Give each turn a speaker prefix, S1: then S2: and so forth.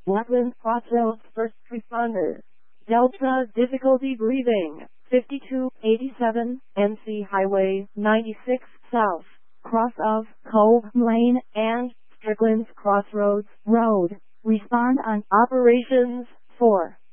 S1: Blacklands Crossroads first responder. Delta difficulty breathing. 5287, NC Highway 96 South, cross of Cove Lane and Strickland's Crossroads Road. Respond on Operations 4.